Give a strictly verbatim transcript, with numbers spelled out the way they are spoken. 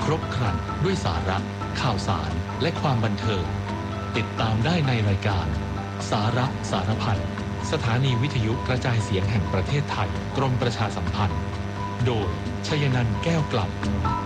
ครบครันด้วยสาระข่าวสารและความบันเทิงติดตามได้ในรายการสาระสารพันสถานีวิทยุกระจายเสียงแห่งประเทศไทยกรมประชาสัมพันธ์โดยชยนันท์แก้วกลับ